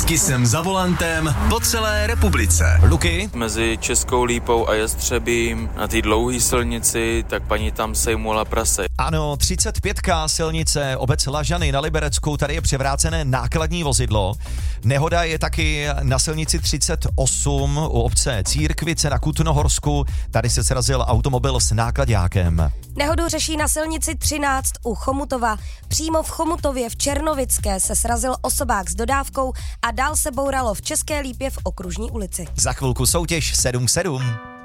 Jezdky sem za volantem po celé republice. Luky? Mezi Českou Lípou a Jestřebím na té dlouhé silnici, tak paní tam sejmula prase. Ano, 35K silnice, obec Lažany na Liberecku, tady je převrácené nákladní vozidlo. Nehoda je taky na silnici 38 u obce Církvice na Kutnohorsku, tady se srazil automobil s náklaďákem. Nehodu řeší na silnici 13 u Chomutova. Přímo v Chomutově v Černovické se srazil osobák s dodávkou a dál se bouralo v České Lípě v Okružní ulici. Za chvilku soutěž 7-7.